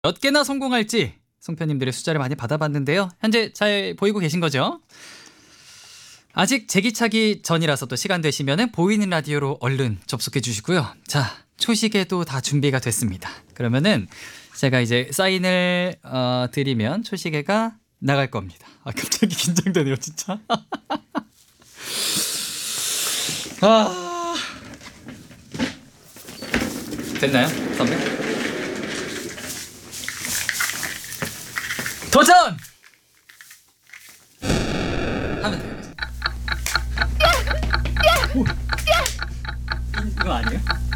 몇 개나 성공할지 송편님들의 숫자를 많이 받아봤는데요. 현재 잘 보이고 계신 거죠? 아직 제기차기 전이라서 또 시간 되시면 보이는 라디오로 얼른 접속해 주시고요. 자, 초시계도 다 준비가 됐습니다. 그러면은 제가 이제 사인을 드리면 초시계가 나갈 겁니다. 아, 갑자기 긴장되네요, 진짜. 아... 됐나요, 선배? 도전! 하면 돼요. 오. 이거 아니에요?